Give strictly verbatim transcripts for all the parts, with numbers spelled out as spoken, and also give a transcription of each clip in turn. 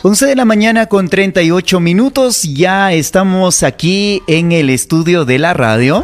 once de la mañana con treinta y ocho minutos, ya estamos aquí en el estudio de la radio.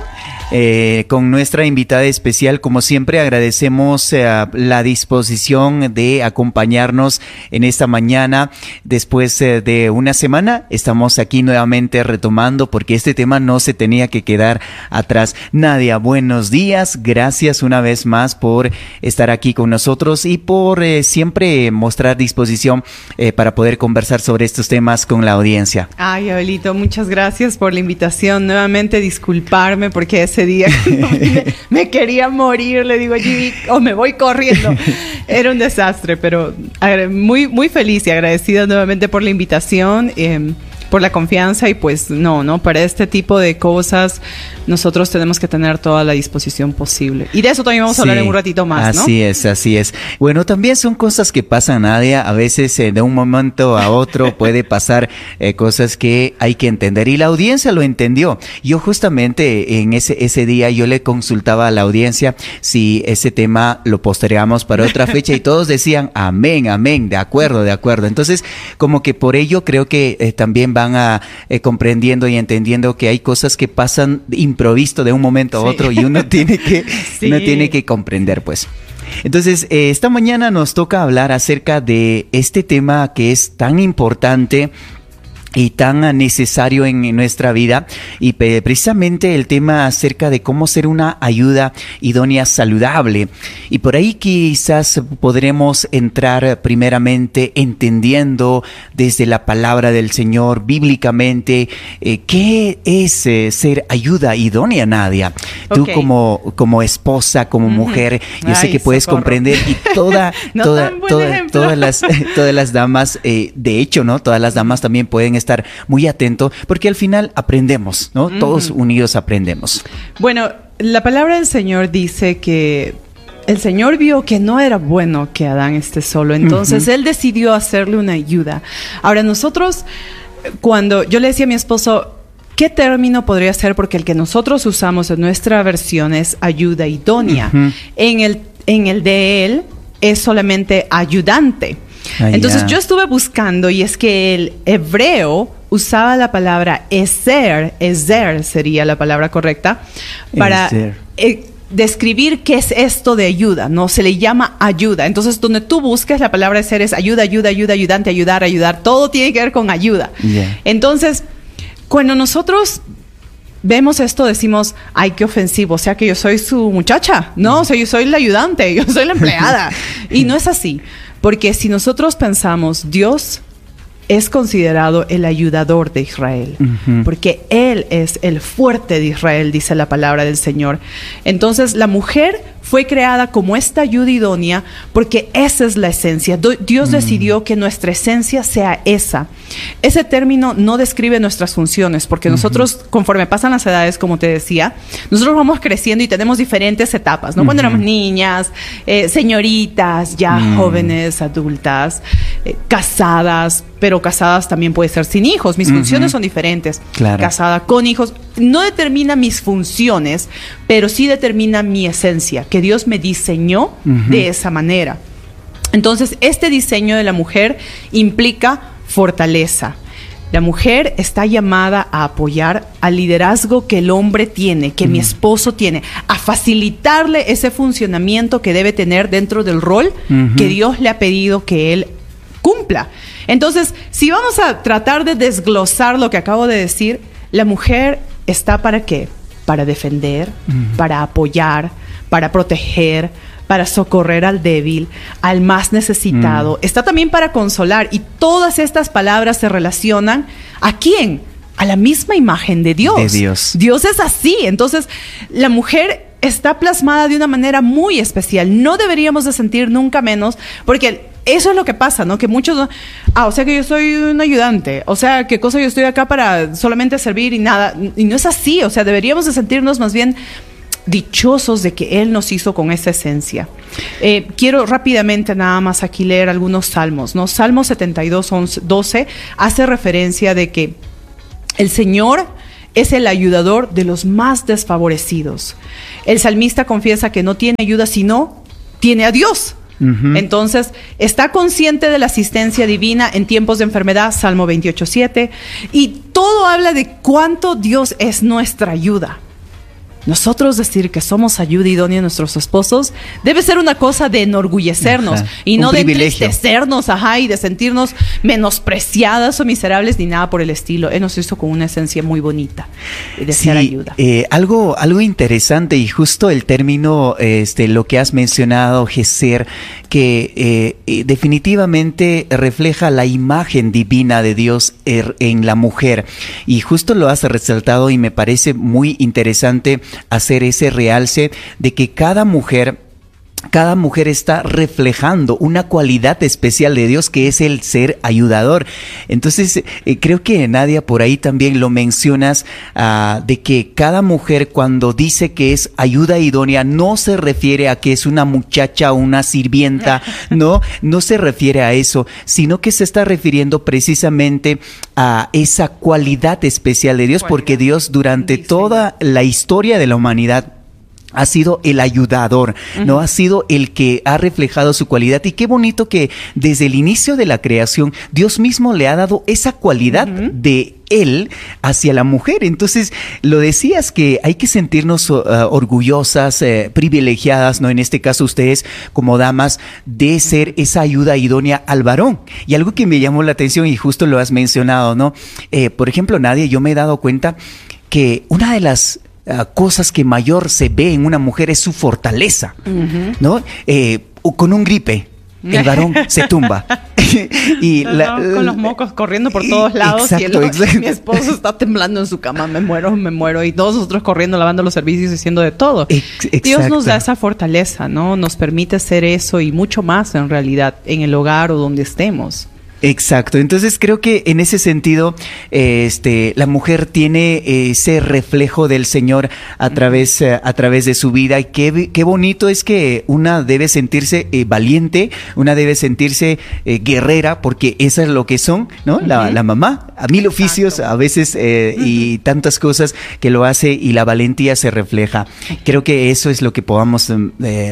Eh, con nuestra invitada especial. Como siempre, agradecemos eh, la disposición de acompañarnos en esta mañana. Después eh, de una semana, estamos aquí nuevamente retomando, porque este tema no se tenía que quedar atrás. Nadia, buenos días. Gracias una vez más por estar aquí con nosotros y por eh, siempre mostrar disposición eh, para poder conversar sobre estos temas con la audiencia. Ay, Abelito, muchas gracias por la invitación. Nuevamente disculparme porque ese día me, me quería morir, le digo allí, o me voy corriendo. Era un desastre, pero muy, muy feliz y agradecida nuevamente por la invitación, eh, por la confianza y pues no, no, para este tipo de cosas nosotros tenemos que tener toda la disposición posible. Y de eso también vamos a sí, hablar en un ratito más, ¿no? Así es, así es. Bueno, también son cosas que pasan, Nadia. A veces eh, de un momento a otro puede pasar eh, cosas que hay que entender. Y la audiencia lo entendió. Yo justamente en ese, ese día yo le consultaba a la audiencia si ese tema lo postergamos para otra fecha y todos decían amén, amén, de acuerdo, de acuerdo. Entonces, como que por ello creo que eh, también van a eh, comprendiendo y entendiendo que hay cosas que pasan improvisto de un momento a otro sí. y uno tiene que sí. uno tiene que comprender, pues. Entonces, eh, esta mañana nos toca hablar acerca de este tema que es tan importante y tan necesario en nuestra vida, y precisamente el tema acerca de cómo ser una ayuda idónea saludable. Y por ahí quizás podremos entrar primeramente entendiendo desde la palabra del Señor bíblicamente eh, qué es eh, ser ayuda idónea, Nadia. Tú okay. como, como esposa, como mm-hmm. mujer, yo Ay, sé que puedes socorro. comprender, y toda, no toda, toda, todas las todas las damas, eh, de hecho, ¿no? Todas las damas también pueden estar muy atentos, porque al final aprendemos, ¿no? Mm. Todos unidos aprendemos. Bueno, la palabra del Señor dice que el Señor vio que no era bueno que Adán esté solo, entonces uh-huh. Él decidió hacerle una ayuda. Ahora nosotros, cuando yo le decía a mi esposo, ¿qué término podría ser? Porque el que nosotros usamos en nuestra versión es ayuda idónea. Uh-huh. En el, en el de él es solamente ayudante. Ah, Entonces yeah. yo estuve buscando, y es que el hebreo usaba la palabra ezer, ezer sería la palabra correcta, para eh, describir qué es esto de ayuda, ¿no? Se le llama ayuda. Entonces, donde tú busques la palabra ezer es ayuda, ayuda, ayuda, ayudante, ayudar, ayudar. Todo tiene que ver con ayuda. Yeah. Entonces, cuando nosotros vemos esto, decimos, ay, qué ofensivo, o sea que yo soy su muchacha, no, o sea, yo soy la ayudante, yo soy la empleada. Y no es así, porque si nosotros pensamos, Dios es considerado el ayudador de Israel, uh-huh. porque Él es el fuerte de Israel, dice la palabra del Señor. Entonces, la mujer fue creada como esta ayuda idónea porque esa es la esencia. Dios mm. decidió que nuestra esencia sea esa. Ese término no describe nuestras funciones, porque uh-huh. nosotros, conforme pasan las edades, como te decía, nosotros vamos creciendo y tenemos diferentes etapas, ¿no? Uh-huh. Cuando éramos niñas, eh, señoritas, ya mm. jóvenes, adultas, eh, casadas, pero casadas también puede ser sin hijos. Mis uh-huh. funciones son diferentes. Claro. Casada con hijos. No determina mis funciones, pero sí determina mi esencia, que Dios me diseñó uh-huh. de esa manera. Entonces, este diseño de la mujer implica fortaleza. La mujer está llamada a apoyar al liderazgo que el hombre tiene, que uh-huh. mi esposo tiene, a facilitarle ese funcionamiento que debe tener dentro del rol uh-huh. que Dios le ha pedido que él cumpla. Entonces, si vamos a tratar de desglosar lo que acabo de decir, la mujer está ¿para qué? Para defender, uh-huh. para apoyar, para proteger, para socorrer al débil, al más necesitado. Uh-huh. Está también para consolar. Y todas estas palabras se relacionan ¿a quién? A la misma imagen de Dios. De Dios. Dios es así. Entonces, la mujer está plasmada de una manera muy especial. No deberíamos de sentir nunca menos, porque eso es lo que pasa, ¿no? Que muchos, ah, o sea que yo soy un ayudante, o sea, qué cosa yo estoy acá para solamente servir y nada, y no es así. O sea, deberíamos de sentirnos más bien dichosos de que Él nos hizo con esa esencia. Eh, quiero rápidamente nada más aquí leer algunos salmos, ¿no? Salmo setenta y dos, doce hace referencia de que el Señor es el ayudador de los más desfavorecidos. El salmista confiesa que no tiene ayuda, sino tiene a Dios. Uh-huh. Entonces, está consciente de la asistencia divina en tiempos de enfermedad, Salmo veintiocho siete, y todo habla de cuánto Dios es nuestra ayuda. Nosotros decir que somos ayuda idónea a nuestros esposos debe ser una cosa de enorgullecernos, ajá, y no de entristecernos, ajá, y de sentirnos menospreciadas o miserables ni nada por el estilo. Él nos hizo con una esencia muy bonita de desear sí, ayuda. Eh, algo, algo interesante, y justo el término, este, lo que has mencionado, Geser, que eh, definitivamente refleja la imagen divina de Dios er, en la mujer, y justo lo has resaltado, y me parece muy interesante hacer ese realce de que cada mujer Cada mujer está reflejando una cualidad especial de Dios, que es el ser ayudador. Entonces, eh, creo que Nadia, por ahí también lo mencionas, uh, de que cada mujer, cuando dice que es ayuda idónea, no se refiere a que es una muchacha o una sirvienta, no, no se refiere a eso, sino que se está refiriendo precisamente a esa cualidad especial de Dios, porque Dios durante toda la historia de la humanidad ha sido el ayudador, uh-huh. ¿no? Ha sido el que ha reflejado su cualidad. Y qué bonito que desde el inicio de la creación, Dios mismo le ha dado esa cualidad uh-huh. de Él hacia la mujer. Entonces, lo decías, que hay que sentirnos uh, orgullosas, eh, privilegiadas, ¿no? En este caso, ustedes como damas, de ser esa ayuda idónea al varón. Y algo que me llamó la atención, y justo lo has mencionado, ¿no? Eh, por ejemplo, Nadia, yo me he dado cuenta que una de las Uh, cosas que mayor se ve en una mujer es su fortaleza, uh-huh. ¿no? Eh, con un gripe, el varón se tumba. y no, la, no, con los mocos corriendo por todos lados, exacto, y el, mi esposo está temblando en su cama, me muero, me muero, y todos nosotros corriendo, lavando los servicios, haciendo de todo. Ex- Dios nos da esa fortaleza, ¿no? Nos permite hacer eso y mucho más, en realidad, en el hogar o donde estemos. Exacto, entonces creo que en ese sentido, eh, este, la mujer tiene ese reflejo del Señor a través, eh, a través de su vida, y qué, qué bonito es que una debe sentirse eh, valiente, una debe sentirse eh, guerrera, porque eso es lo que son, ¿no? Uh-huh. La, la mamá, a mil oficios, exacto, a veces, eh, uh-huh. y tantas cosas que lo hace, y la valentía se refleja. Creo que eso es lo que podamos eh,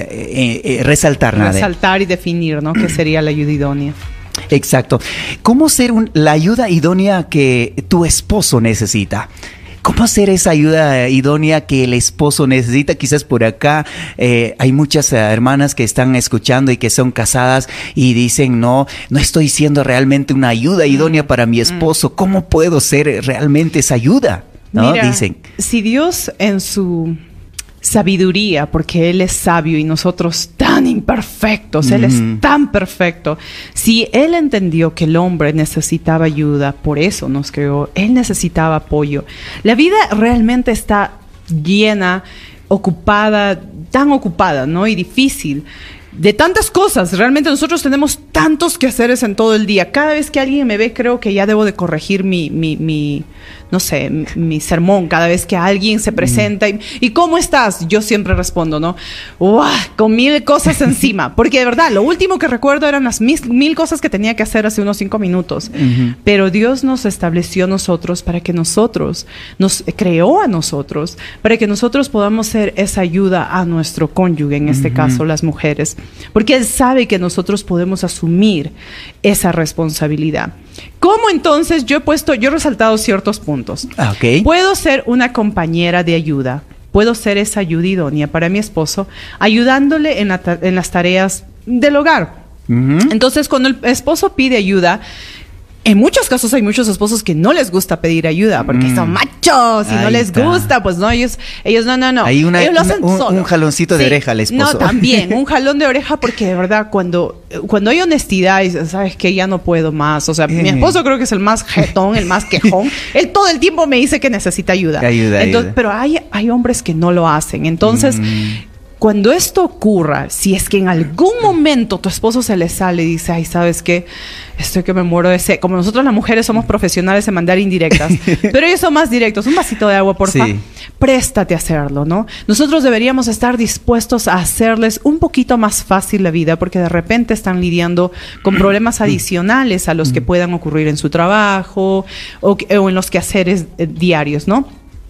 eh, eh, resaltar, Nadia. Resaltar y definir, ¿no? ¿Qué sería la ayuda idónea? Exacto. ¿Cómo ser un, la ayuda idónea que tu esposo necesita? ¿Cómo ser esa ayuda idónea que el esposo necesita? Quizás por acá eh, hay muchas eh, hermanas que están escuchando y que son casadas y dicen, no, no estoy siendo realmente una ayuda idónea para mi esposo. ¿Cómo puedo ser realmente esa ayuda? ¿No? Mira, dicen. Si Dios en su sabiduría, porque Él es sabio y nosotros tan imperfectos, mm. Él es tan perfecto. Si Él entendió que el hombre necesitaba ayuda, por eso nos creó, Él necesitaba apoyo. La vida realmente está llena, ocupada, tan ocupada, ¿no? Y difícil. De tantas cosas, realmente nosotros tenemos tantos quehaceres en todo el día. Cada vez que alguien me ve, creo que ya debo de corregir mi, mi, mi no sé, mi, mi sermón. Cada vez que alguien se presenta y, ¿y cómo estás? Yo siempre respondo, ¿no? ¡Uah! Con mil cosas encima. Porque de verdad, lo último que recuerdo eran las mil, mil cosas que tenía que hacer hace unos cinco minutos. Uh-huh. Pero Dios nos estableció a nosotros para que nosotros, nos creó a nosotros, para que nosotros podamos ser esa ayuda a nuestro cónyuge, en este uh-huh. caso las mujeres. Porque Él sabe que nosotros podemos asumir esa responsabilidad. ¿Cómo entonces? Yo he puesto, yo he resaltado ciertos puntos. Okay. Puedo ser una compañera de ayuda. Puedo ser esa ayuda idónea para mi esposo, ayudándole en, la ta- en las tareas del hogar. Uh-huh. Entonces, cuando el esposo pide ayuda, en muchos casos hay muchos esposos que no les gusta pedir ayuda porque mm. son machos y Ahí no les está. gusta, pues no, ellos, ellos no, no, no. Hay una, ellos lo hacen un, solo. un jaloncito de sí. oreja al esposo. No, también, un jalón de oreja porque de verdad cuando, cuando hay honestidad y sabes que ya no puedo más, o sea, eh. mi esposo creo que es el más jetón, el más quejón, él todo el tiempo me dice que necesita ayuda. Ayuda, Entonces, ayuda. Pero hay, hay hombres que no lo hacen, entonces... Mm. Cuando esto ocurra, si es que en algún momento tu esposo se le sale y dice, ay, ¿sabes qué? Estoy que me muero de sed. Como nosotros las mujeres somos profesionales en mandar indirectas, pero ellos son más directos. Un vasito de agua, porfa. Sí. Préstate a hacerlo, ¿no? Nosotros deberíamos estar dispuestos a hacerles un poquito más fácil la vida porque de repente están lidiando con problemas adicionales a los que puedan ocurrir en su trabajo o, o en los quehaceres eh, diarios, ¿no?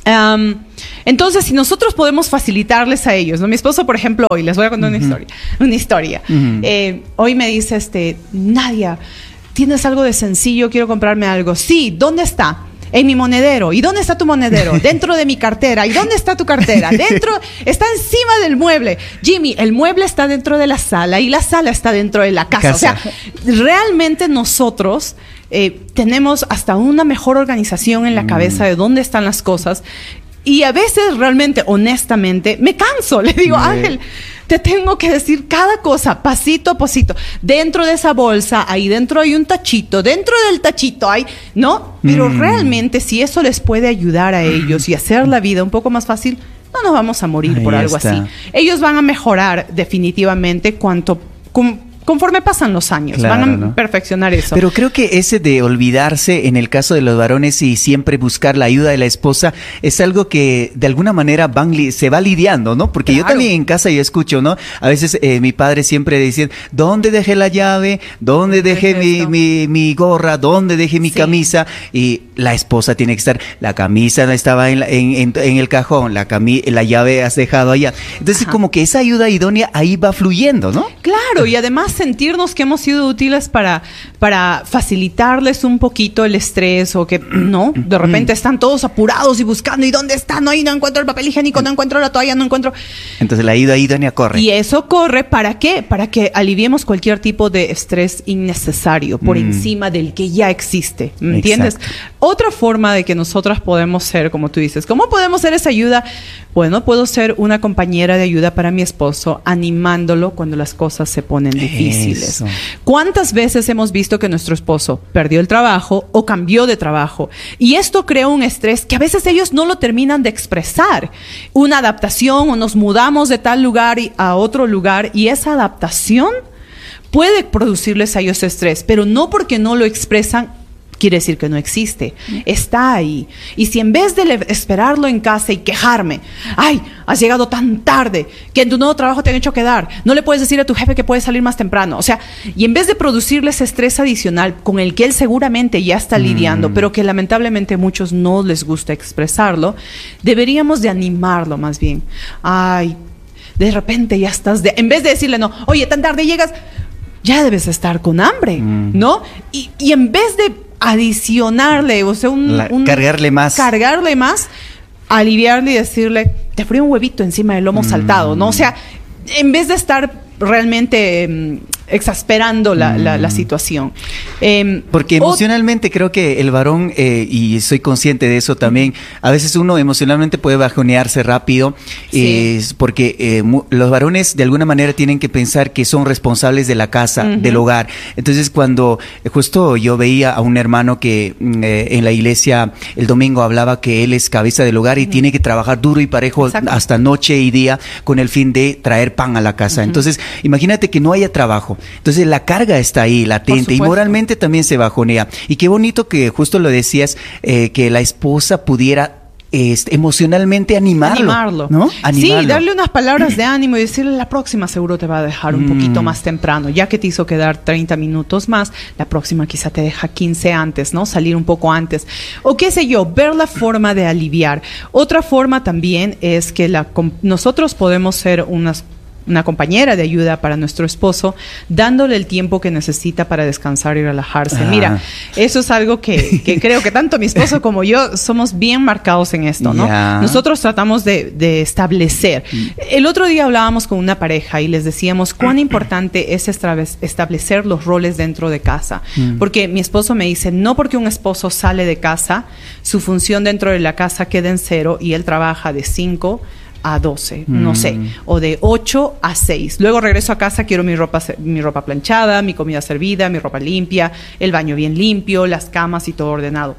Um, entonces, si nosotros podemos facilitarles a ellos, ¿no? Mi esposo, por ejemplo, hoy les voy a contar uh-huh. una historia. Una historia. Uh-huh. Eh, hoy me dice, este, Nadia, ¿tienes algo de sencillo? Quiero comprarme algo. Sí, ¿dónde está? En mi monedero. ¿Y dónde está tu monedero? Dentro de mi cartera. ¿Y dónde está tu cartera? Dentro, está encima del mueble. Jimmy, el mueble está dentro de la sala y la sala está dentro de la casa. casa. O sea, realmente nosotros eh, tenemos hasta una mejor organización en la cabeza de dónde están las cosas. Y a veces realmente, honestamente, me canso. Le digo, yeah. Ángel, te tengo que decir cada cosa, pasito a pasito. Dentro de esa bolsa, ahí dentro hay un tachito. Dentro del tachito hay... ¿No? Pero mm. realmente, si eso les puede ayudar a ellos y hacer la vida un poco más fácil, no nos vamos a morir ahí por algo está. Así. Ellos van a mejorar definitivamente cuanto... Com- Conforme pasan los años, claro, van a ¿no? perfeccionar eso. Pero creo que ese de olvidarse en el caso de los varones y siempre buscar la ayuda de la esposa es algo que de alguna manera van li- se va lidiando, ¿no? Porque claro. yo también en casa yo escucho, ¿no? A veces eh, mi padre siempre dice, ¿dónde dejé la llave? ¿Dónde dejé mi, mi, mi gorra? ¿Dónde dejé mi sí. camisa? Y la esposa tiene que estar, la camisa estaba en, la, en, en, en el cajón, la, cami- la llave has dejado allá. Entonces Ajá. como que esa ayuda idónea ahí va fluyendo, ¿no? Claro, y además sentirnos que hemos sido útiles para, para facilitarles un poquito el estrés o que no, de repente están todos apurados y buscando, ¿y dónde está? No, y no encuentro el papel higiénico, no encuentro la toalla, no encuentro... Entonces la ayuda idónea corre. Y eso corre, ¿para qué? Para que aliviemos cualquier tipo de estrés innecesario por mm. encima del que ya existe, ¿me entiendes? Exacto. Otra forma de que nosotras podemos ser, como tú dices, ¿cómo podemos ser esa ayuda? Bueno, puedo ser una compañera de ayuda para mi esposo, animándolo cuando las cosas se ponen difíciles. Eso. ¿Cuántas veces hemos visto que nuestro esposo perdió el trabajo o cambió de trabajo? Y esto crea un estrés que a veces ellos no lo terminan de expresar. Una adaptación o nos mudamos de tal lugar a otro lugar y esa adaptación puede producirles a ellos estrés, pero no porque no lo expresan quiere decir que no existe. Está ahí. Y si en vez de le- esperarlo en casa y quejarme, ay, has llegado tan tarde, que en tu nuevo trabajo te han hecho quedar, no le puedes decir a tu jefe que puedes salir más temprano. O sea, y en vez de producirles estrés adicional con el que él seguramente ya está lidiando, mm. pero que lamentablemente a muchos no les gusta expresarlo, deberíamos de animarlo más bien. Ay, de repente ya estás... De... En vez de decirle, no, oye, tan tarde llegas... ya debes estar con hambre, mm. ¿no? Y, y en vez de adicionarle, o sea, un, La, un... cargarle más. Cargarle más, aliviarle y decirle, te frío un huevito encima del lomo mm. saltado, ¿no? O sea, en vez de estar realmente eh, exasperando la, mm. la, la situación. Eh, Porque emocionalmente o... creo que el varón, eh, y soy consciente de eso también, a veces uno emocionalmente puede bajonearse rápido, sí. eh, porque eh, mu- los varones de alguna manera tienen que pensar que son responsables de la casa, uh-huh. del hogar. Entonces cuando eh, justo yo veía a un hermano que eh, en la iglesia el domingo hablaba que él es cabeza del hogar y uh-huh. tiene que trabajar duro y parejo Exacto. hasta noche y día con el fin de traer pan a la casa. Uh-huh. Entonces imagínate que no haya trabajo. Entonces la carga está ahí, latente, y moralmente también se bajonea. Y qué bonito que justo lo decías, eh, que la esposa pudiera este, emocionalmente animarlo. Animarlo. ¿No? Animarlo. Sí, darle unas palabras de ánimo y decirle, la próxima seguro te va a dejar un mm. poquito más temprano. Ya que te hizo quedar treinta minutos más, la próxima quizá te deja quince antes, ¿no? Salir un poco antes. O qué sé yo, ver la forma de aliviar. Otra forma también es que la, nosotros podemos ser unas una compañera de ayuda para nuestro esposo, dándole el tiempo que necesita para descansar y relajarse. Ah. Mira, eso es algo que, que creo que tanto mi esposo como yo somos bien marcados en esto, ¿no? Yeah. Nosotros tratamos de, de establecer. El otro día hablábamos con una pareja y les decíamos cuán importante es establecer los roles dentro de casa. Mm. Porque mi esposo me dice, no porque un esposo sale de casa, su función dentro de la casa queda en cero y él trabaja de cinco a doce, mm. no sé, o de ocho a seis. Luego regreso a casa, quiero mi ropa, mi ropa planchada, mi comida servida, mi ropa limpia, el baño bien limpio, las camas y todo ordenado.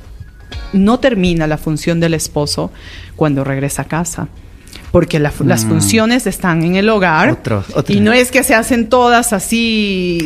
No termina la función del esposo cuando regresa a casa, porque la, mm. las funciones están en el hogar. Otro, otro. Y no es que se hacen todas así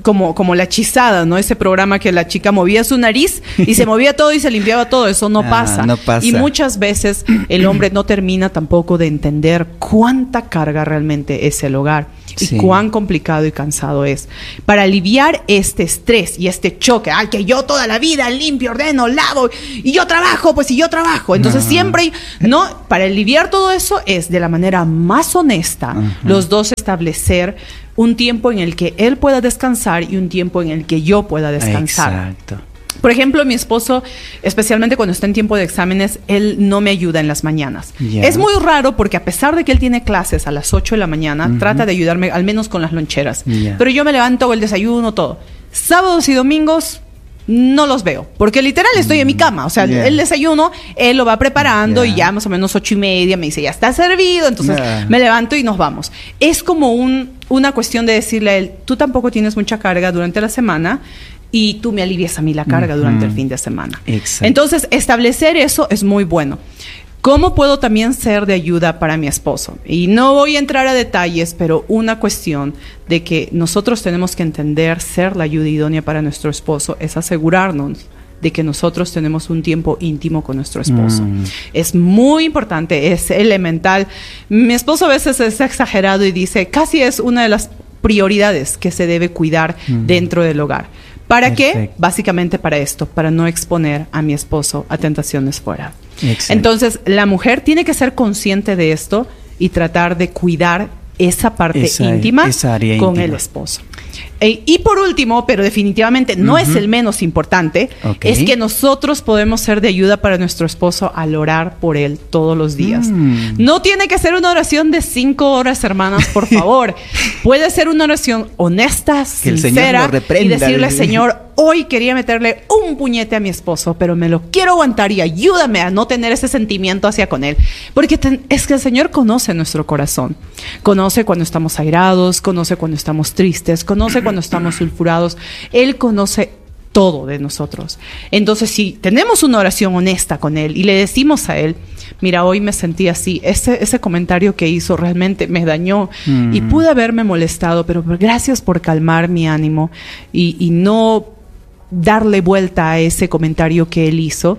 como, como la hechizada, ¿no? Ese programa que la chica movía su nariz y se movía todo y se limpiaba todo. Eso no, ah, pasa. no pasa. Y muchas veces el hombre no termina tampoco de entender cuánta carga realmente es el hogar. Y sí. cuán complicado y cansado es. Para aliviar este estrés y este choque, ay, que yo toda la vida limpio, ordeno, lavo, y yo trabajo, pues y yo trabajo. Entonces uh-huh. siempre, ¿no? Para aliviar todo eso es de la manera más honesta, uh-huh. los dos establecer un tiempo en el que él pueda descansar y un tiempo en el que yo pueda descansar. Exacto. Por ejemplo, mi esposo, especialmente cuando está en tiempo de exámenes, él no me ayuda en las mañanas. Yeah. Es muy raro porque a pesar de que él tiene clases a las ocho de la mañana, uh-huh. trata de ayudarme al menos con las loncheras. Yeah. Pero yo me levanto, hago el desayuno, todo. Sábados y domingos no los veo, porque literal estoy mm. en mi cama. O sea, yeah. el desayuno, él lo va preparando yeah. y ya más o menos ocho y media me dice, ya está servido. Entonces yeah. me levanto y nos vamos. Es como un, una cuestión de decirle a él, tú tampoco tienes mucha carga durante la semana, y tú me alivias a mí la carga uh-huh. durante el fin de semana. Exacto. Entonces, establecer eso es muy bueno. ¿Cómo puedo también ser de ayuda para mi esposo? Y no voy a entrar a detalles, pero una cuestión de que nosotros tenemos que entender ser la ayuda idónea para nuestro esposo es asegurarnos de que nosotros tenemos un tiempo íntimo con nuestro esposo. Mm. Es muy importante, es elemental. Mi esposo a veces es exagerado y dice, casi es una de las prioridades que se debe cuidar mm. dentro del hogar. ¿Para Perfecto. Qué? Básicamente para esto, para no exponer a mi esposo a tentaciones fuera. Exacto. Entonces, la mujer tiene que ser consciente de esto y tratar de cuidar esa parte esa, íntima esa área con íntima. El esposo. E, y por último, pero definitivamente no uh-huh. es el menos importante, okay. es que nosotros podemos ser de ayuda para nuestro esposo al orar por él todos los días. Mm. No tiene que ser una oración de cinco horas, hermanas, por favor. Puede ser una oración honesta, que sincera, y decirle, Señor, hoy quería meterle un puñete a mi esposo, pero me lo quiero aguantar y ayúdame a no tener ese sentimiento hacia con él. Porque ten, es que el Señor conoce nuestro corazón. Conoce cuando estamos airados, conoce cuando estamos tristes, conoce cuando estamos sulfurados. Él conoce todo de nosotros. Entonces, si tenemos una oración honesta con Él y le decimos a Él, mira, hoy me sentí así, ese, ese comentario que hizo realmente me dañó mm. y pude haberme molestado, pero gracias por calmar mi ánimo y, y no darle vuelta a ese comentario que Él hizo.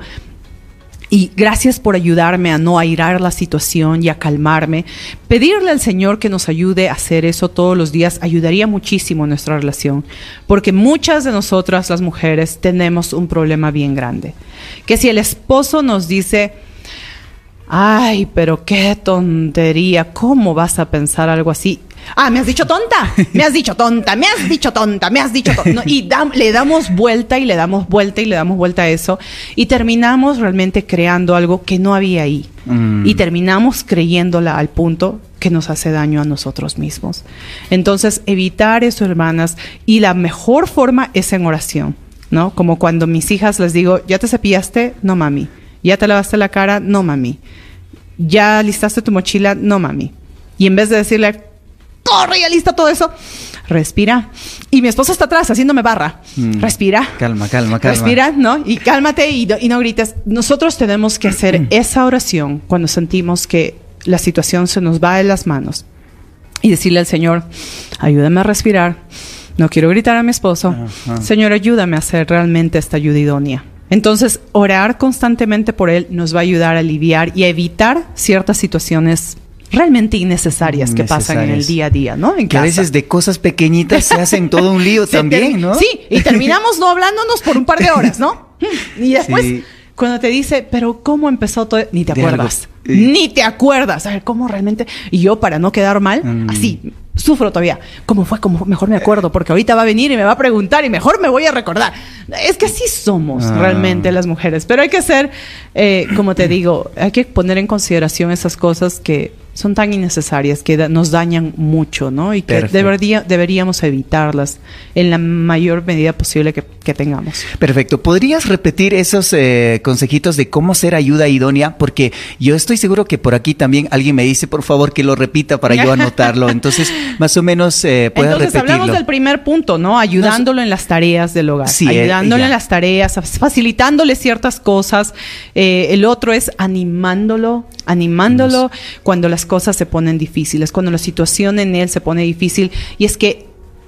Y gracias por ayudarme a no airar la situación y a calmarme. Pedirle al Señor que nos ayude a hacer eso todos los días ayudaría muchísimo en nuestra relación. Porque muchas de nosotras, las mujeres, tenemos un problema bien grande. Que si el esposo nos dice, ay, pero qué tontería, ¿cómo vas a pensar algo así? Ah, me has dicho tonta, me has dicho tonta, me has dicho tonta, me has dicho tonta. No, y da, le damos vuelta y le damos vuelta y le damos vuelta a eso. Y terminamos realmente creando algo que no había ahí. Mm. Y terminamos creyéndola al punto que nos hace daño a nosotros mismos. Entonces, evitar eso, hermanas. Y la mejor forma es en oración, ¿no? Como cuando mis hijas les digo, ¿ya te cepillaste? No, mami. ¿Ya te lavaste la cara? No, mami. ¿Ya listaste tu mochila? No, mami. Y en vez de decirle, corre y alista todo eso, respira. Y mi esposo está atrás haciéndome barra. Mm. Respira. Calma, calma, calma. Respira, ¿no? Y cálmate y, y no grites. Nosotros tenemos que hacer esa oración cuando sentimos que la situación se nos va de las manos. Y decirle al Señor, ayúdame a respirar. No quiero gritar a mi esposo. Ajá. Señor, ayúdame a hacer realmente esta ayuda idónea. Entonces, orar constantemente por él nos va a ayudar a aliviar y a evitar ciertas situaciones realmente innecesarias que pasan en el día a día, ¿no? En que casa. A veces de cosas pequeñitas se hacen todo un lío también, ¿no? Sí, y terminamos no hablándonos por un par de horas, ¿no? Y después, sí. cuando te dice, pero ¿cómo empezó todo? Ni te de acuerdas. Algo. Ni te acuerdas. A ver, ¿cómo realmente? Y yo, para no quedar mal, mm. así, sufro todavía. ¿Cómo fue? ¿Cómo fue? Mejor me acuerdo, porque ahorita va a venir y me va a preguntar y mejor me voy a recordar. Es que así somos ah. realmente las mujeres. Pero hay que ser, eh, como te digo, hay que poner en consideración esas cosas que son tan innecesarias, que da, nos dañan mucho, ¿no? Y que debería, deberíamos evitarlas en la mayor medida posible que, que tengamos. Perfecto. ¿Podrías repetir esos eh, consejitos de cómo ser ayuda idónea? Porque yo estoy seguro que por aquí también alguien me dice, por favor, que lo repita para yo anotarlo. Entonces, más o menos, eh, puedes repetirlo. Entonces, hablamos del primer punto, ¿no? Ayudándolo no, en las tareas del hogar. Sí, ayudándolo eh, en las tareas, facilitándole ciertas cosas. Eh, el otro es animándolo, animándolo no. cuando las cosas se ponen difíciles, cuando la situación en él se pone difícil. Y es que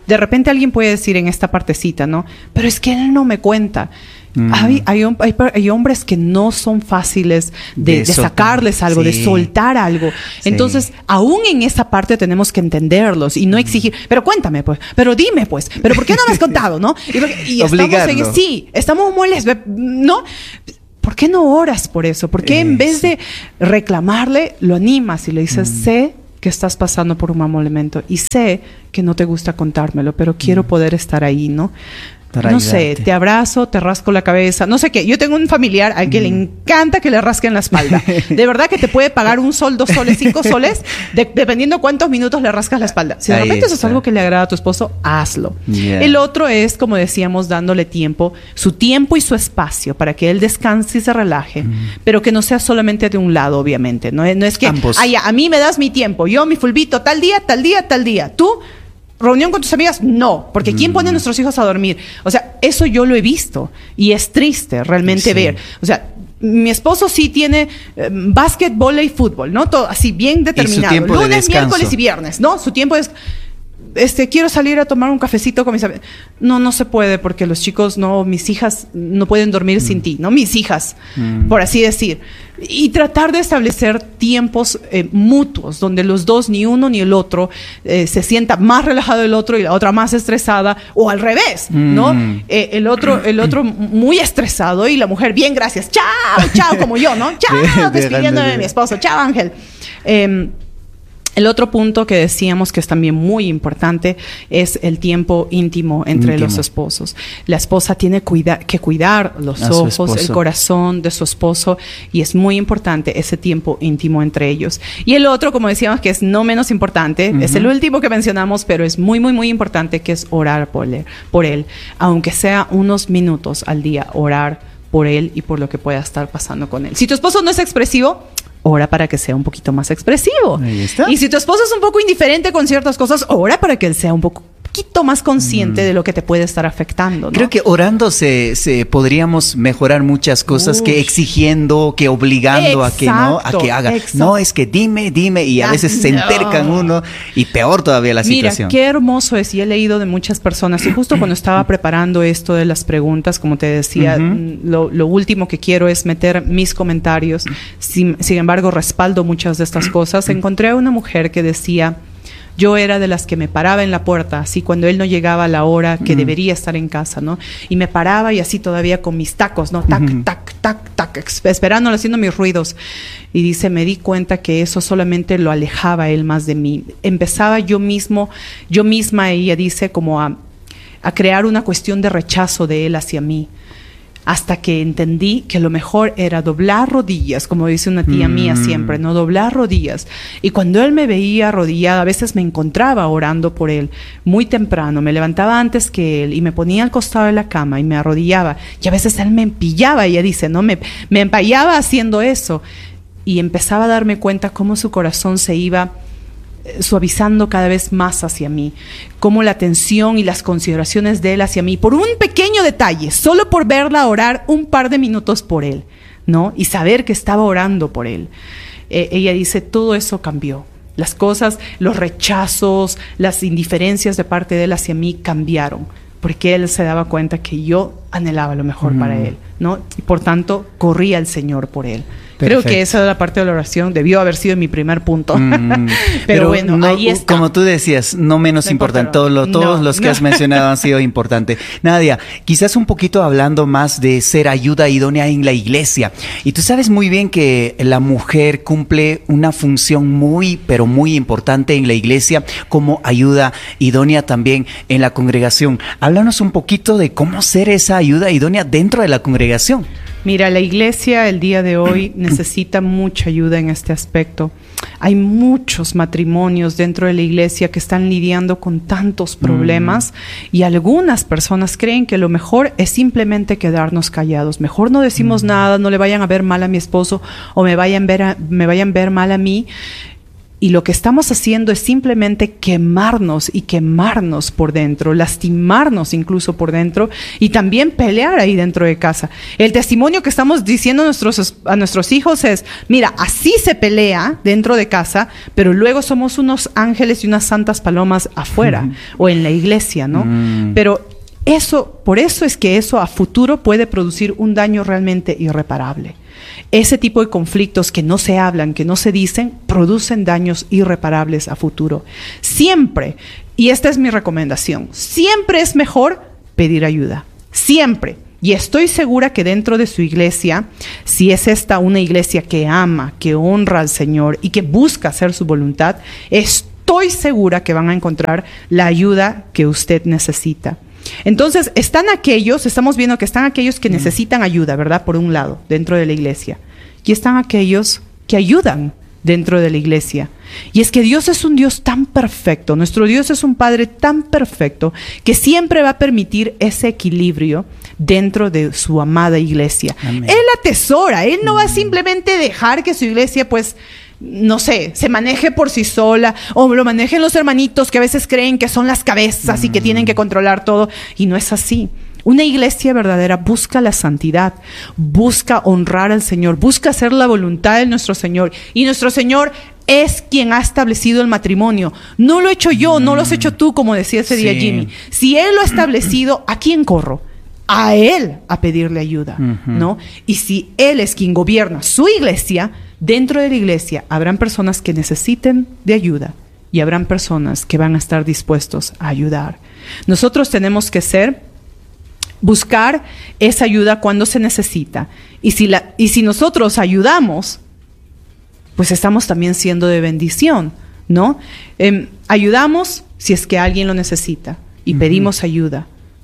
De repente alguien puede decir en esta partecita, ¿no? Pero es que él no me cuenta. Mm. Hay, hay, hay, hay hombres que no son fáciles de, de, de sacarles algo, sí. de soltar algo. Sí. Entonces, aún en esa parte tenemos que entenderlos y no mm. exigir, pero cuéntame pues, pero dime pues, pero ¿por qué no me has contado, no? Y, y estamos en, sí, estamos molestos, ¿no? ¿Por qué no oras por eso? ¿Por qué en vez de reclamarle, lo animas y le dices, mm. sé que estás pasando por un mal momento y sé que no te gusta contármelo, pero quiero mm. poder estar ahí, ¿no? No sé, te abrazo, te rasco la cabeza, no sé qué. Yo tengo un familiar al que mm. le encanta que le rasquen la espalda. De verdad que te puede pagar un sol, dos soles, cinco soles, de, dependiendo cuántos minutos le rascas la espalda. Si de Ahí repente está. Eso es algo que le agrada a tu esposo, hazlo. Yeah. El otro es, como decíamos, dándole tiempo, su tiempo y su espacio para que él descanse y se relaje, mm. pero que no sea solamente de un lado, obviamente. No, no es que, ah, ya, a mí me das mi tiempo, yo mi fulbito, tal día, tal día, tal día. Tú... ¿Reunión con tus amigas? No, porque ¿quién pone a nuestros hijos a dormir? O sea, eso yo lo he visto y es triste realmente sí. ver. O sea, mi esposo sí tiene eh, básquet, vóley y fútbol, ¿no? Todo así bien determinado. ¿Y su tiempo Lunes, de descanso? Miércoles y viernes, ¿no? Su tiempo es... Este, quiero salir a tomar un cafecito con mis amigos. No, no se puede porque los chicos, no, mis hijas no pueden dormir mm. sin ti, ¿no? Mis hijas, mm. por así decir. Y tratar de establecer tiempos eh, mutuos, donde los dos, ni uno ni el otro, eh, se sienta más relajado el otro y la otra más estresada, o al revés, ¿no? Mm. Eh, el otro, el otro muy estresado y la mujer, bien, gracias, chao, chao, como yo, ¿no? Chao, despidiéndome de mi esposo, chao, Ángel. Eh, El otro punto que decíamos que es también muy importante es el tiempo íntimo entre íntimo. los esposos. La esposa tiene cuida- que cuidar los A ojos, el corazón de su esposo y es muy importante ese tiempo íntimo entre ellos. Y el otro, como decíamos, que es no menos importante, uh-huh. es el último que mencionamos, pero es muy, muy, muy importante, que es orar por él, por él, aunque sea unos minutos al día, orar por él y por lo que pueda estar pasando con él. Si tu esposo no es expresivo, ora para que sea un poquito más expresivo. Ahí está. Y si tu esposo es un poco indiferente con ciertas cosas, ora para que él sea un poco poquito más consciente mm. de lo que te puede estar afectando, ¿no? Creo que orando se, se podríamos mejorar muchas cosas Uf. que exigiendo, que obligando exacto, a que no, a que haga. Exacto. No, es que dime, dime, y a veces se entercan no. uno y peor todavía la Mira, situación. Qué hermoso es, y he leído de muchas personas, y justo cuando estaba preparando esto de las preguntas, como te decía, uh-huh. lo, lo último que quiero es meter mis comentarios. Sin, sin embargo, respaldo muchas de estas cosas. Encontré a una mujer que decía: yo era de las que me paraba en la puerta, así cuando él no llegaba a la hora que mm. debería estar en casa, ¿no? Y me paraba y así todavía con mis tacos, ¿no? Tac, mm. tac, tac, tac, esperándolo, haciendo mis ruidos. Y dice, me di cuenta que eso solamente lo alejaba a él más de mí. Empezaba yo mismo, yo misma, ella dice, como a, a crear una cuestión de rechazo de él hacia mí. Hasta que entendí que lo mejor era doblar rodillas, como dice una tía mm. mía siempre, ¿no? Doblar rodillas. Y cuando él me veía arrodillada, a veces me encontraba orando por él muy temprano. Me levantaba antes que él y me ponía al costado de la cama y me arrodillaba. Y a veces él me empillaba, ella dice, ¿no? Me, me empallaba haciendo eso. Y empezaba a darme cuenta cómo su corazón se iba suavizando cada vez más hacia mí, como la atención y las consideraciones de él hacia mí, por un pequeño detalle, solo por verla orar un par de minutos por él, ¿no? Y saber que estaba orando por él. Eh, ella dice, todo eso cambió. Las cosas, los rechazos, las indiferencias de parte de él hacia mí cambiaron, porque él se daba cuenta que yo anhelaba lo mejor mm. para él, ¿no? Y por tanto, corría al Señor por él. Perfecto. Creo que esa es la parte de la oración. Debió haber sido mi primer punto. Mm, pero, pero bueno, no, ahí está. Como tú decías, no menos no importante. Todo lo, todos no, los que no. has mencionado han sido importantes. Nadia, quizás un poquito hablando más de ser ayuda idónea en la iglesia. Y tú sabes muy bien que la mujer cumple una función muy, pero muy importante en la iglesia como ayuda idónea también en la congregación. Háblanos un poquito de cómo ser esa ayuda idónea dentro de la congregación. Mira, la iglesia el día de hoy necesita mucha ayuda en este aspecto. Hay muchos matrimonios dentro de la iglesia que están lidiando con tantos problemas mm. y algunas personas creen que lo mejor es simplemente quedarnos callados. Mejor no decimos mm. nada, no le vayan a ver mal a mi esposo o me vayan, ver a, me vayan a ver mal a mí. Y lo que estamos haciendo es simplemente quemarnos y quemarnos por dentro, lastimarnos incluso por dentro y también pelear ahí dentro de casa. El testimonio que estamos diciendo a nuestros, a nuestros hijos es, mira, así se pelea dentro de casa, pero luego somos unos ángeles y unas santas palomas afuera uh-huh. o en la iglesia, ¿no? Mm. Pero eso, por eso es que eso a futuro puede producir un daño realmente irreparable. Ese tipo de conflictos que no se hablan, que no se dicen, producen daños irreparables a futuro. Siempre, y esta es mi recomendación, siempre es mejor pedir ayuda. Siempre. Y estoy segura que dentro de su iglesia, si es esta una iglesia que ama, que honra al Señor y que busca hacer su voluntad, estoy segura que van a encontrar la ayuda que usted necesita. Entonces, están aquellos, estamos viendo que están aquellos que necesitan ayuda, ¿verdad? Por un lado, dentro de la iglesia. Y están aquellos que ayudan dentro de la iglesia. Y es que Dios es un Dios tan perfecto, nuestro Dios es un Padre tan perfecto, que siempre va a permitir ese equilibrio dentro de su amada iglesia. Amén. Él atesora, Él no va a simplemente dejar que su iglesia, pues, no sé, se maneje por sí sola, o lo manejen los hermanitos que a veces creen que son las cabezas mm. y que tienen que controlar todo, y no es así. Una iglesia verdadera busca la santidad, busca honrar al Señor, busca hacer la voluntad de nuestro Señor, y nuestro Señor es quien ha establecido el matrimonio. No lo he hecho yo, mm. no lo has hecho tú, como decía ese sí. día Jimmy. Si Él lo ha establecido, ¿a quién corro? A Él a pedirle ayuda, uh-huh. ¿no? Y si Él es quien gobierna su iglesia, dentro de la iglesia habrán personas que necesiten de ayuda y habrán personas que van a estar dispuestos a ayudar. Nosotros tenemos que ser, buscar esa ayuda cuando se necesita. Y si, la, y si nosotros ayudamos, pues estamos también siendo de bendición, ¿no? Eh, ayudamos si es que alguien lo necesita y uh-huh. pedimos ayuda.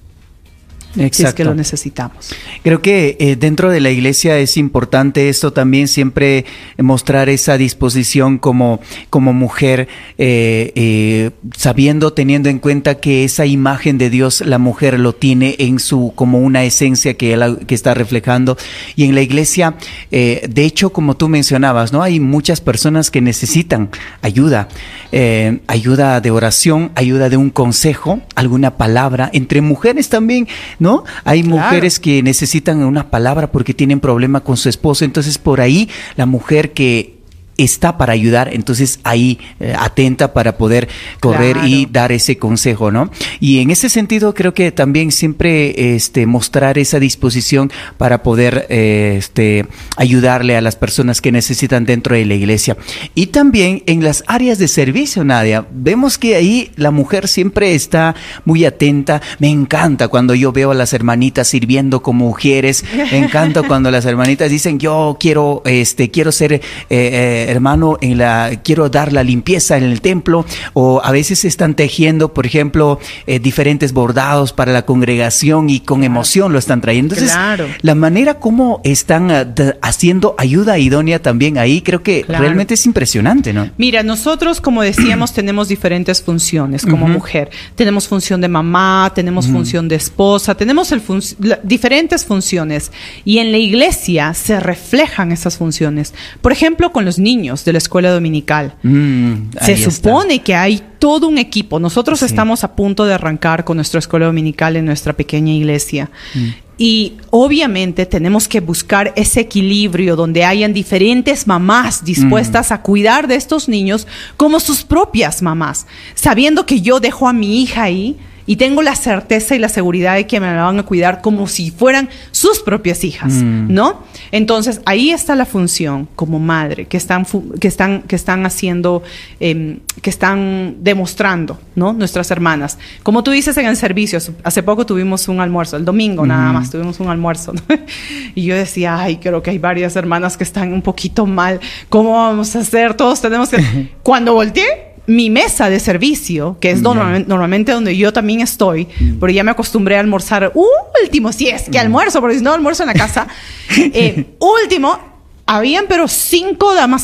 Exacto. Si es que lo necesitamos. Creo que eh, dentro de la iglesia es importante esto también, siempre mostrar esa disposición como, como mujer, eh, eh, sabiendo, teniendo en cuenta que esa imagen de Dios, la mujer lo tiene en su, como una esencia que, él, que está reflejando. Y en la iglesia, eh, de hecho, como tú mencionabas, ¿no? Hay muchas personas que necesitan ayuda, eh, ayuda de oración, ayuda de un consejo, alguna palabra, entre mujeres también, ¿no? Hay claro. mujeres que necesitan una palabra porque tienen problema con su esposo, entonces por ahí la mujer que está para ayudar, entonces ahí eh, atenta para poder correr claro. y dar ese consejo, ¿no? Y en ese sentido creo que también siempre este, mostrar esa disposición para poder eh, este, ayudarle a las personas que necesitan dentro de la iglesia. Y también en las áreas de servicio, Nadia, vemos que ahí la mujer siempre está muy atenta. Me encanta cuando yo veo a las hermanitas sirviendo como mujeres, me encanta cuando las hermanitas dicen, yo quiero, este, quiero ser... Eh, eh, hermano, en la quiero dar la limpieza en el templo, o a veces están tejiendo, por ejemplo, eh, diferentes bordados para la congregación y con claro. emoción lo están trayendo. Entonces, claro. la manera como están uh, de, haciendo ayuda idónea también ahí, creo que claro. realmente es impresionante, ¿no? Mira, nosotros, como decíamos, tenemos diferentes funciones como uh-huh. mujer. Tenemos función de mamá, tenemos uh-huh. función de esposa, tenemos el fun- la, diferentes funciones. Y en la iglesia se reflejan esas funciones. Por ejemplo, con los niños de la escuela dominical. Mm, Se supone está. que hay todo un equipo. Nosotros sí. estamos a punto de arrancar con nuestra escuela dominical en nuestra pequeña iglesia. Mm. Y obviamente tenemos que buscar ese equilibrio donde hayan diferentes mamás dispuestas mm. a cuidar de estos niños como sus propias mamás, sabiendo que yo dejo a mi hija ahí y tengo la certeza y la seguridad de que me la van a cuidar como si fueran sus propias hijas, mm. ¿no? Entonces, ahí está la función como madre que están, que están, que están haciendo, eh, que están demostrando, ¿no? Nuestras hermanas. Como tú dices en el servicio, hace poco tuvimos un almuerzo, el domingo mm. nada más tuvimos un almuerzo, ¿no? Y yo decía, ay, creo que hay varias hermanas que están un poquito mal. ¿Cómo vamos a hacer? Todos tenemos que... Cuando volteé, mi mesa de servicio, que es yeah. normal, normalmente donde yo también estoy, mm. pero ya me acostumbré a almorzar último, si es que almuerzo, porque si no almuerzo en la casa. eh, último, habían pero cinco damas ahí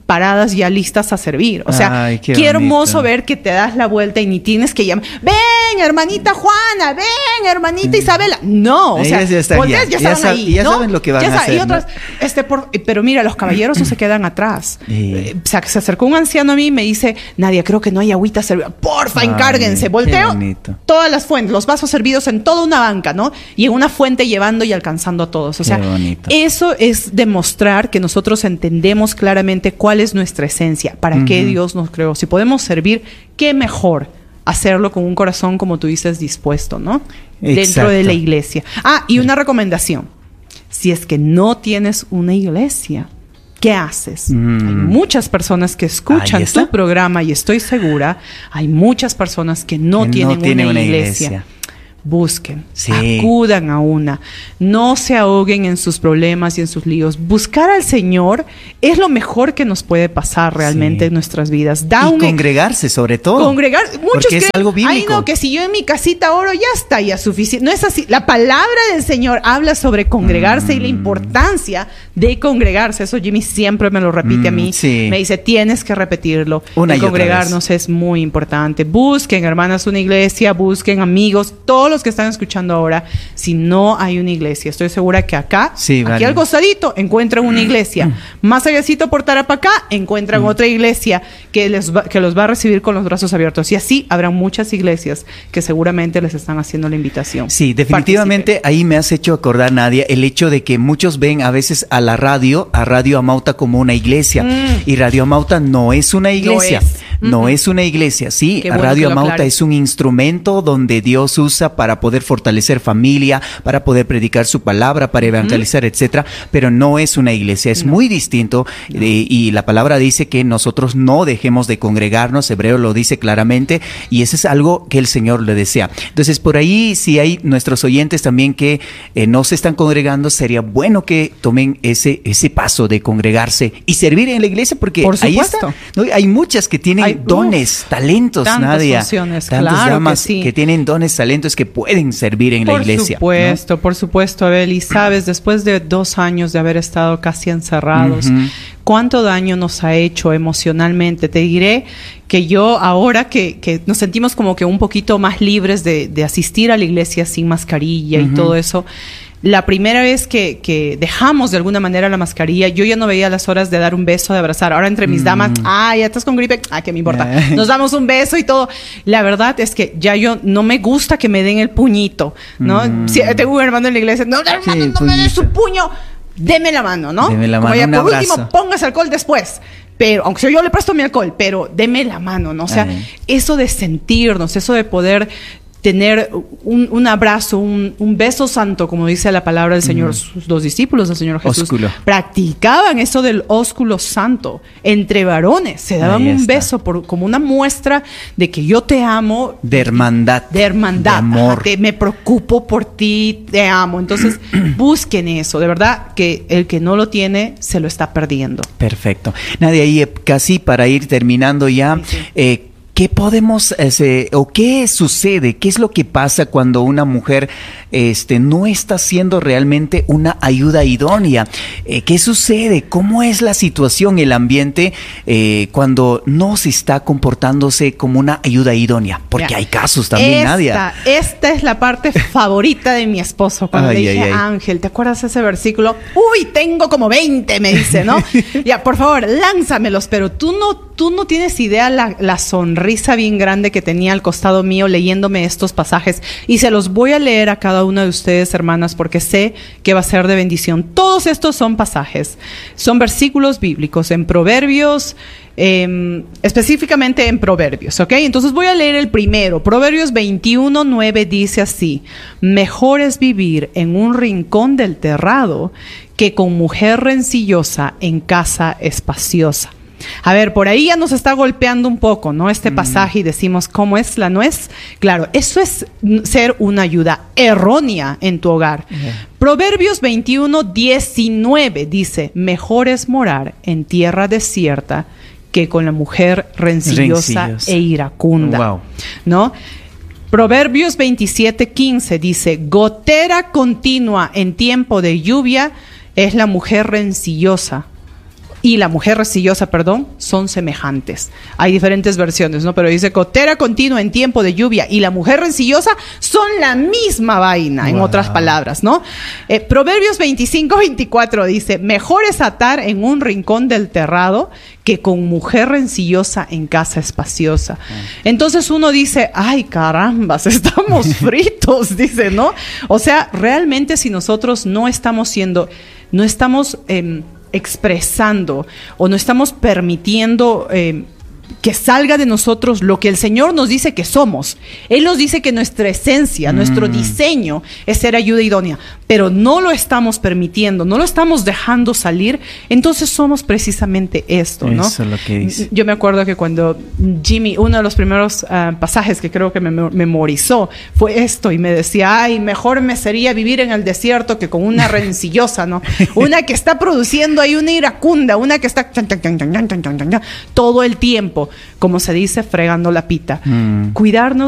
paradas ya listas a servir. O sea, ay, qué, qué hermoso bonito. ver que te das la vuelta y ni tienes que llamar, ven hermanita Juana, ven hermanita Isabela. No, o sea, ellas ya están, volteas, ya, ya, ya estaban sab- ahí, ya ¿no? saben lo que van Ya a saben, hacer, y otras, ¿no? este, por, pero mira, los caballeros no se quedan atrás. Sí. Eh, se, se acercó un anciano a mí y me dice, Nadia, creo que no hay agüita servida. Porfa, Ay, encárguense. qué Volteo, bonito. todas las fuentes, los vasos servidos en toda una banca, ¿no? Y en una fuente llevando y alcanzando a todos. O sea, Qué bonito. eso es demostrar que nosotros entendemos claramente cuál es nuestra esencia, para Ujú. qué Dios nos creó. Si podemos servir, qué mejor hacerlo con un corazón, como tú dices, dispuesto, ¿no? Dentro Exacto. de la iglesia. Ah, y una recomendación. Si es que no tienes una iglesia, ¿qué haces? Mm. Hay muchas personas que escuchan Ahí está. tu programa y estoy segura, hay muchas personas que no Que no tienen tienen una, una iglesia. iglesia. Busquen, Sí. acudan a una, no se ahoguen en sus problemas y en sus líos. Buscar al Señor es lo mejor que nos puede pasar realmente Sí. en nuestras vidas. Da Y un congregarse, sobre todo. Congregar, muchos Porque es creen, algo ay bíblico. no, que si yo en mi casita oro ya está ya suficiente. No es así. La palabra del Señor habla sobre congregarse Mm. y la importancia de congregarse. Eso Jimmy siempre me lo repite a Mm, mí. sí. Me dice, tienes que repetirlo. Una El y otra congregarnos es muy importante. Busquen, hermanas, una iglesia, busquen amigos, todos los que están escuchando ahora, si no hay una iglesia. Estoy segura que acá, Sí, aquí vale. al costadito, encuentran una iglesia. Más allácito por Tarapacá, encuentran Mm. otra iglesia que, les va- que los va a recibir con los brazos abiertos. Y así habrá muchas iglesias que seguramente les están haciendo la invitación. Sí, definitivamente Participen. ahí me has hecho acordar, Nadia, el hecho de que muchos ven a veces a la radio, a Radio Amauta como una iglesia. Mm. Y Radio Amauta no es una iglesia. es. No Mm-mm. es una iglesia. Sí, Qué bueno Radio que lo Amauta aclares. es un instrumento donde Dios usa para poder fortalecer familia, para poder predicar su palabra, para evangelizar, etcétera, pero no es una iglesia, es muy distinto. eh, y la palabra dice que nosotros no dejemos de congregarnos, Hebreo lo dice claramente, y eso es algo que el Señor le desea. Entonces, por ahí, si hay nuestros oyentes también que eh, no se están congregando, sería bueno que tomen ese, ese paso de congregarse y servir en la iglesia, porque Por ahí supuesto. está. ¿No? Hay muchas que tienen Hay, dones, uf, talentos, tantas Nadia. funciones, Tantas claro que damas sí. que tienen dones, talentos que pueden servir en la iglesia. Por supuesto, por supuesto, Abel. Y sabes, después de dos años de haber estado casi encerrados, Ujú. cuánto daño nos ha hecho emocionalmente. Te diré que yo ahora que, que nos sentimos como que un poquito más libres de, de asistir a la iglesia sin mascarilla y Ujú. todo eso, la primera vez que, que dejamos de alguna manera la mascarilla, yo ya no veía las horas de dar un beso, de abrazar. Ahora entre mis Mm. damas, ah, ya estás con gripe, ah, ¿qué me importa? Eh. Nos damos un beso y todo. La verdad es que ya yo no me gusta que me den el puñito, ¿no? Mm. Si tengo un hermano en la iglesia, no, hermano, Sí, no me des puñito. su puño, deme la mano, ¿no? Deme la Como mano, ya, un por abrazo. último, póngase alcohol después. Pero, aunque yo le presto mi alcohol, pero deme la mano, ¿no? O sea, Ay. eso de sentirnos, eso de poder tener un, un abrazo, un, un beso santo, como dice la palabra del Señor, sus dos discípulos del Señor Jesús, Ósculo. practicaban eso del ósculo santo entre varones, se daban Ahí un está. beso por, como una muestra de que yo te amo, De hermandad. de hermandad, de amor. ajá, te- me preocupo por ti, te amo. Entonces, busquen eso, de verdad que el que no lo tiene se lo está perdiendo. Perfecto. Nadia, y eh, casi para ir terminando ya, Sí, sí. eh, ¿qué podemos, ese, o qué sucede? ¿Qué es lo que pasa cuando una mujer este, no está siendo realmente una ayuda idónea? Eh, ¿Qué sucede? ¿Cómo es la situación, el ambiente, eh, cuando no se está comportándose como una ayuda idónea? Porque Mira, hay casos también, esta, Nadia. Esta es la parte favorita de mi esposo. Cuando Ay, le dije, ay, ay. Ángel, ¿te acuerdas ese versículo? Uy, tengo como veinte, me dice, ¿no? Ya, por favor, lánzamelos, pero tú no, tú no tienes idea la, la sonrisa bien grande que tenía al costado mío leyéndome estos pasajes. Y se los voy a leer a cada una de ustedes, hermanas, porque sé que va a ser de bendición. Todos estos son pasajes, son versículos bíblicos en Proverbios, eh, específicamente en Proverbios, ¿ok? Entonces voy a leer el primero. Proverbios veintiuno, nueve dice así: mejor es vivir en un rincón del terrado que con mujer rencillosa en casa espaciosa. A ver, por ahí ya nos está golpeando un poco, ¿no? Este pasaje y decimos, ¿cómo es la nuez? Claro, eso es ser una ayuda errónea en tu hogar. Yeah. Proverbios veintiuno, diecinueve dice, mejor es morar en tierra desierta que con la mujer rencillosa, Rencillosa. e iracunda. Wow. ¿No? Proverbios veintisiete, quince dice, gotera continua en tiempo de lluvia es la mujer rencillosa. y la mujer rencillosa, perdón, son semejantes. Hay diferentes versiones, ¿no? Pero dice gotera continua en tiempo de lluvia y la mujer rencillosa son la misma vaina, en wow. otras palabras, ¿no? Eh, Proverbios veinticinco veinticuatro dice, mejor es atar en un rincón del terrado que con mujer rencillosa en casa espaciosa. Entonces uno dice, ay carambas, estamos fritos, dice, ¿no? O sea, realmente si nosotros no estamos siendo, no estamos eh, expresando o no estamos permitiendo eh, que salga de nosotros lo que el Señor nos dice que somos. Él nos dice que nuestra esencia, mm. nuestro diseño es ser ayuda idónea, pero no lo estamos permitiendo, no lo estamos dejando salir, entonces somos precisamente esto, ¿no? Eso es lo que dice. Yo me acuerdo que cuando Jimmy, uno de los primeros uh, pasajes que creo que me memorizó fue esto, y me decía, ay, mejor me sería vivir en el desierto que con una rencillosa, ¿no? Una que está produciendo ahí una iracunda, una que está todo el tiempo, como se dice, fregando la pita. Mm. Cuidarnos